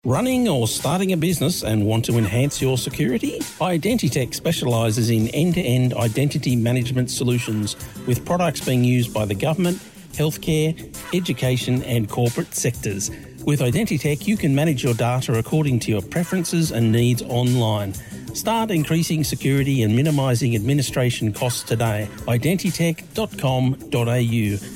Running or starting a business and want to enhance your security? Identitech specialises in end-to-end identity management solutions with products being used by the government, healthcare, education and corporate sectors. With Identitech, you can manage your data according to your preferences and needs online. Start increasing security and minimising administration costs today. Identitech.com.au